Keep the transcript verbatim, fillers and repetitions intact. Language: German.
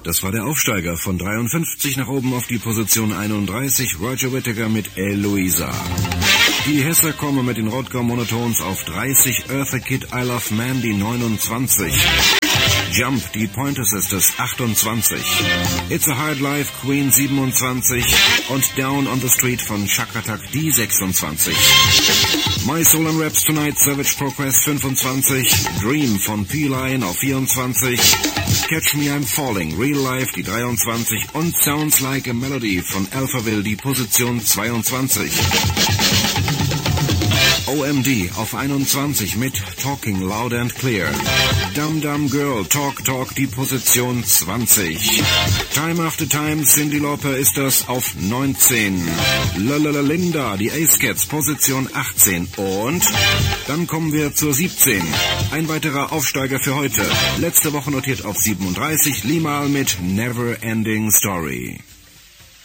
Das war der Aufsteiger von dreiundfünfzig nach oben auf die Position einunddreißig, Roger Whittaker mit Eloisa. Die Hesser kommen mit den Rodger Monotones auf dreißig, Eartha Kitt, I Love Mandy neunundzwanzig. Jump, die Pointer Sisters achtundzwanzig. It's a Hard Life, Queen siebenundzwanzig. Und Down on the Street von Chaka Attack, die sechsundzwanzig. My Soul and Raps Tonight, Savage Progress fünfundzwanzig. Dream von P-Line auf vierundzwanzig. Catch Me I'm Falling, Real Life, die dreiundzwanzig. Und Sounds Like a Melody von Alphaville, die Position zweiundzwanzig. O M D auf einundzwanzig mit Talking Loud and Clear. Dum Dum Girl, Talk Talk, die Position zwanzig. Time After Time, Cyndi Lauper ist das auf neunzehn. Lalala Linda, die Ace Cats, Position achtzehn. Und dann kommen wir zur siebzehn. Ein weiterer Aufsteiger für heute. Letzte Woche notiert auf siebenunddreißig, Limahl mit Never Ending Story.